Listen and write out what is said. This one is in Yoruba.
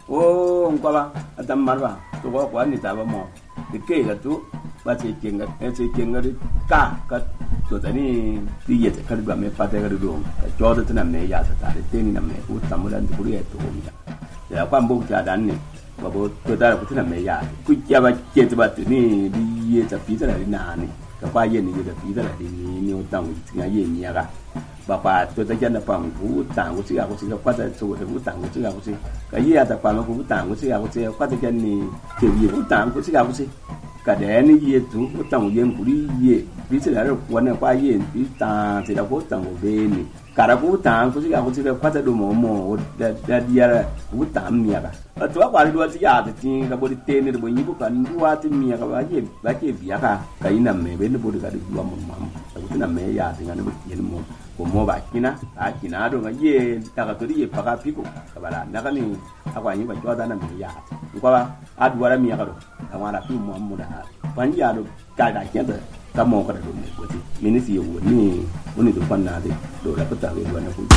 o ngwa atam marba to ko ni ta ba mo de ke ga tu ba ce kenga ka to tani ti ye ka ba me pa te ga do ka jo de na me ya ta de te ni na me ku ta mu dan ku ye to mi ya kwa mbu ta dan ni ba bo to da ku na me ya ku ya ba ke ta ba ni di ye ta pi ta ni na ni ka kwa ye ni ye da pi ta ni o ta ti ga ye ni ya ga ba pa to ta jan da pa ku ta ku ti ga ku ti ka kwa ta so de ku ta ku ti ga ku ti ka ye ta pa ma ku ta ku ti ga ku ti kwa ta jan ni ke ye ku ta ku ti ga ku ti cả để nó ye tu có tầng yên của đi ye ví dụ là quán này qua ye ví ta thì là có tầng ở bên này cả là có tầng có chỉ là phát ra đồ mồ đã đi ra có tầng mía cả ở chỗ qua đi đua chỉ là thì là body tên này body như bữa cần đua thì mía cả vậy việc cả cái nằm mẹ bên nó body cả được đua mồm cái nằm mẹ ya thì nó body yên mồm của mồm bạch kina kina đồ cái ye ta cái tôi đi phá cái pico các bạn là cái này các bạn như vậy cho ta nằm mẹ ya qua đua ra mía cả rồi thằng nào phim mồm đãวันยาดูกายได้แค่แต่กำมองกระดูกเนี่ยกูที่มินิสิโอนี่วันนี้ทุกคนน่าจะดูแลก็จะเรียนรู้นะคุณ